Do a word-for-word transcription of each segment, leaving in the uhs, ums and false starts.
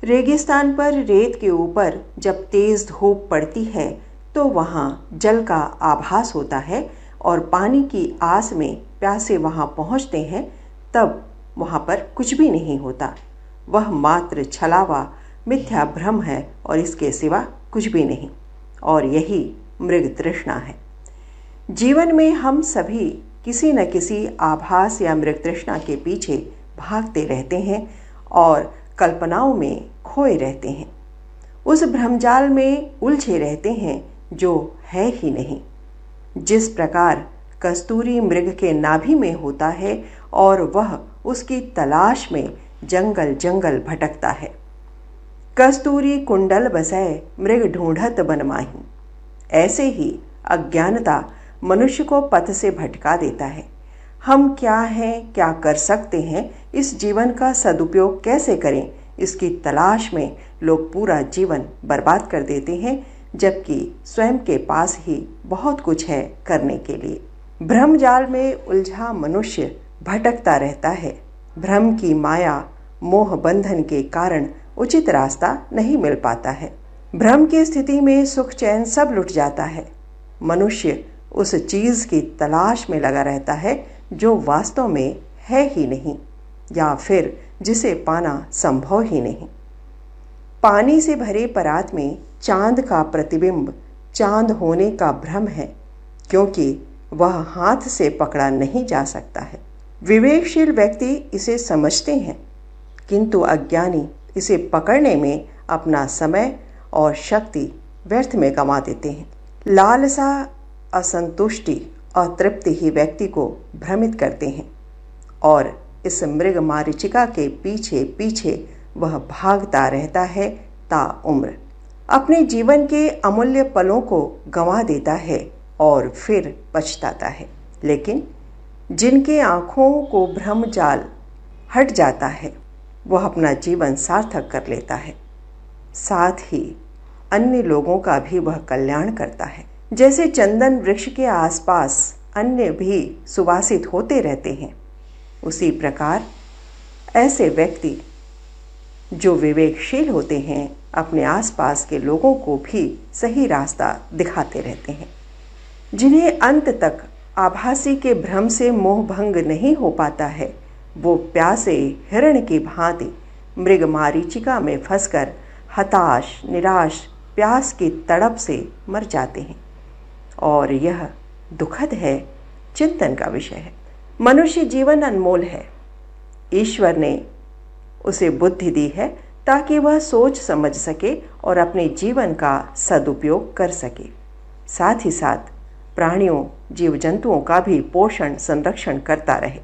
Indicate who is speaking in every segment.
Speaker 1: रेगिस्तान पर रेत के ऊपर जब तेज धूप पड़ती है तो वहाँ जल का आभास होता है और पानी की आस में प्यासे वहाँ पहुँचते हैं, तब वहाँ पर कुछ भी नहीं होता। वह मात्र छलावा मिथ्या भ्रम है और इसके सिवा कुछ भी नहीं। और यही मृग तृष्णा है। जीवन में हम सभी किसी न किसी आभास या मृग तृष्णा के पीछे भागते रहते हैं और कल्पनाओं में खोए रहते हैं। उस भ्रमजाल में उलझे रहते हैं जो है ही नहीं। जिस प्रकार कस्तूरी मृग के नाभि में होता है और वह उसकी तलाश में जंगल जंगल भटकता है। कस्तूरी कुंडल बसै मृग ढूंढत बन माही। ऐसे ही अज्ञानता मनुष्य को पथ से भटका देता है। हम क्या हैं, क्या कर सकते हैं, इस जीवन का सदुपयोग कैसे करें, इसकी तलाश में लोग पूरा जीवन बर्बाद कर देते हैं, जबकि स्वयं के पास ही बहुत कुछ है करने के लिए। भ्रमजाल में उलझा मनुष्य भटकता रहता है। भ्रम की माया मोह बंधन के कारण उचित रास्ता नहीं मिल पाता है। भ्रम की स्थिति में सुख चैन सब लुट जाता है। मनुष्य उस चीज की तलाश में लगा रहता है जो वास्तव में है ही नहीं, या फिर जिसे पाना संभव ही नहीं। पानी से भरे परात में चांद का प्रतिबिंब चांद होने का भ्रम है, क्योंकि वह हाथ से पकड़ा नहीं जा सकता है। विवेकशील व्यक्ति इसे समझते हैं, किंतु अज्ञानी इसे पकड़ने में अपना समय और शक्ति व्यर्थ में गंवा देते हैं। लालसा, असंतुष्टि और तृप्ति ही व्यक्ति को भ्रमित करते हैं और इस मृग मारीचिका के पीछे पीछे वह भागता रहता है ता उम्र। अपने जीवन के अमूल्य पलों को गंवा देता है और फिर पछताता है। लेकिन जिनके आँखों को भ्रमजाल हट जाता है वह अपना जीवन सार्थक कर लेता है। साथ ही अन्य लोगों का भी वह कल्याण करता है। जैसे चंदन वृक्ष के आसपास अन्य भी सुवासित होते रहते हैं, उसी प्रकार ऐसे व्यक्ति जो विवेकशील होते हैं अपने आसपास के लोगों को भी सही रास्ता दिखाते रहते हैं। जिन्हें अंत तक आभासी के भ्रम से मोह भंग नहीं हो पाता है, वो प्यासे हिरण की भांति मृग मारीचिका में फंसकर हताश, निराश, प्यास की तड़प से मर जाते हैं। और यह दुखद है, चिंतन का विषय है। मनुष्य जीवन अनमोल है। ईश्वर ने उसे बुद्धि दी है ताकि वह सोच समझ सके और अपने जीवन का सदुपयोग कर सके। साथ ही साथ प्राणियों, जीव जंतुओं का भी पोषण संरक्षण करता रहे।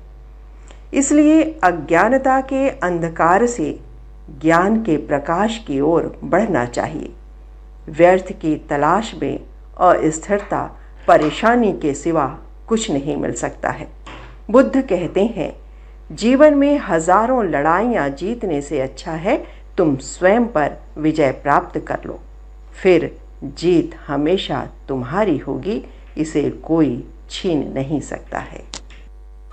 Speaker 1: इसलिए अज्ञानता के अंधकार से ज्ञान के प्रकाश की ओर बढ़ना चाहिए। व्यर्थ की तलाश में अस्थिरता, परेशानी के सिवा कुछ नहीं मिल सकता है। बुद्ध कहते हैं, जीवन में हजारों लड़ाइयाँ जीतने से अच्छा है तुम स्वयं पर विजय प्राप्त कर लो, फिर जीत हमेशा तुम्हारी होगी, इसे कोई छीन नहीं सकता है।